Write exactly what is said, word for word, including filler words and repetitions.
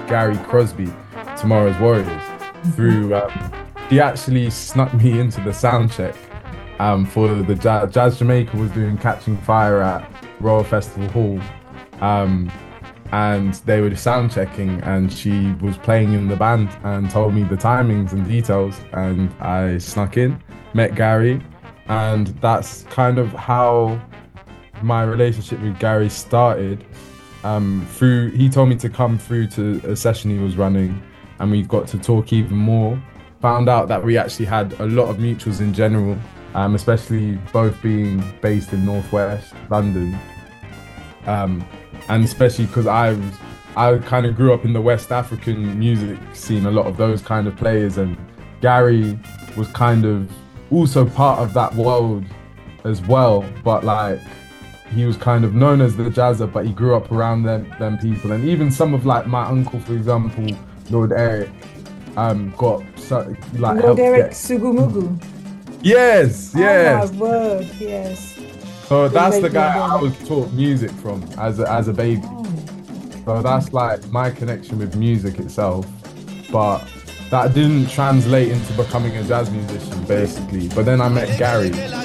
Gary Crosby, Tomorrow's Warriors, through um, he actually snuck me into the sound check um, for the Jazz, Jazz Jamaica was doing Catching Fire at Royal Festival Hall. Um, and they were sound checking, and she was playing in the band and told me the timings and details, and I snuck in, met Gary, and that's kind of how my relationship with Gary started. Um, through he told me to come through to a session he was running, and we got to talk even more. Found out that we actually had a lot of mutuals in general, um, especially both being based in Northwest London. Um, and especially because I was, I kind of grew up in the West African music scene, a lot of those kind of players, and Gary was kind of also part of that world as well, but like he was kind of known as the Jazzer, but he grew up around them, them people, and even some of like my uncle, for example, Lord Eric, um, got so, like Lord Eric get... Sugumugu. Yes, yes. Oh my word, yes. So that's the guy I was taught music from as a, as a baby. So that's like my connection with music itself. But that didn't translate into becoming a jazz musician, basically. But then I met Gary.